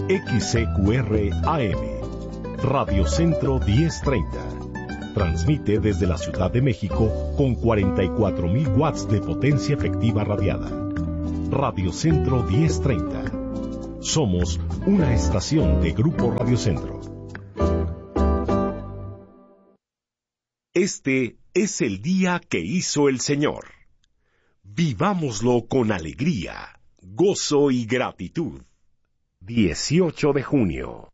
XCQR AM, Radio Centro 1030. Transmite desde la Ciudad de México con 44.000 watts de potencia efectiva radiada. Radio Centro 1030. Somos una estación de Grupo Radio Centro. Este es el día que hizo el Señor. Vivámoslo con alegría, gozo y gratitud. 18 de junio.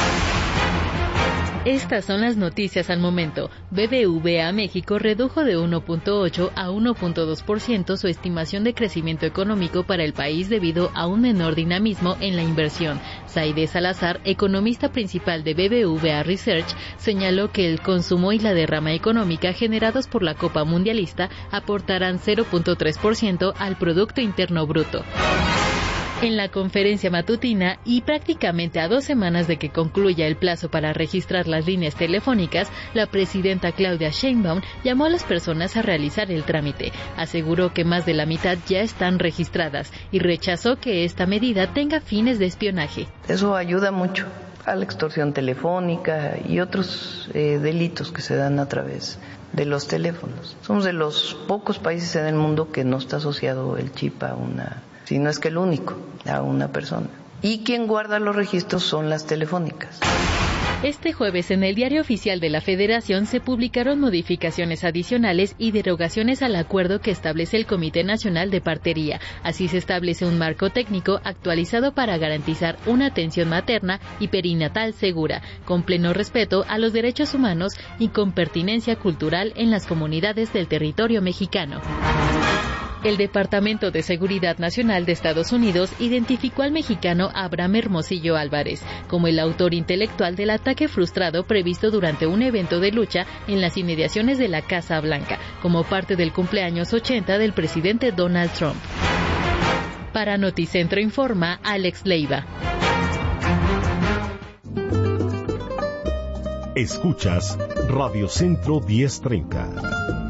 Estas son las noticias al momento. BBVA México redujo de 1.8 a 1.2% su estimación de crecimiento económico para el país debido a un menor dinamismo en la inversión. Zaide Salazar, economista principal de BBVA Research, señaló que el consumo y la derrama económica generados por la Copa Mundialista aportarán 0.3% al Producto Interno Bruto. En la conferencia matutina y prácticamente a 2 semanas de que concluya el plazo para registrar las líneas telefónicas, la presidenta Claudia Sheinbaum llamó a las personas a realizar el trámite. Aseguró que más de la mitad ya están registradas y rechazó que esta medida tenga fines de espionaje. Eso ayuda mucho a la extorsión telefónica y otros delitos que se dan a través de los teléfonos. Somos de los pocos países en el mundo que no está asociado el chip a si no es que el único, a una persona. Y quien guarda los registros son las telefónicas. Este jueves en el Diario Oficial de la Federación se publicaron modificaciones adicionales y derogaciones al acuerdo que establece el Comité Nacional de Partería. Así se establece un marco técnico actualizado para garantizar una atención materna y perinatal segura, con pleno respeto a los derechos humanos y con pertinencia cultural en las comunidades del territorio mexicano. El Departamento de Seguridad Nacional de Estados Unidos identificó al mexicano Abraham Hermosillo Álvarez como el autor intelectual del ataque frustrado previsto durante un evento de lucha en las inmediaciones de la Casa Blanca, como parte del cumpleaños 80 del presidente Donald Trump. Para Noticentro informa Alex Leiva. Escuchas Radio Centro 1030.